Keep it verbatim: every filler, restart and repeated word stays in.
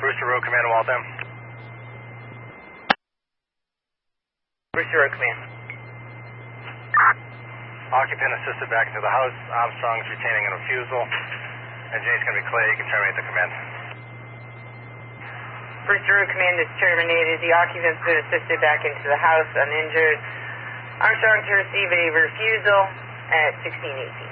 Brewster Road Command, Waltham. Brewster Road Command. Occupant assisted back into the house. Armstrong's retaining a refusal. Engineer's going to be clear. You can terminate the command. Brewster Road Command is terminated. The occupant's been assisted back into the house uninjured. Armstrong to receive a refusal at sixteen eighteen.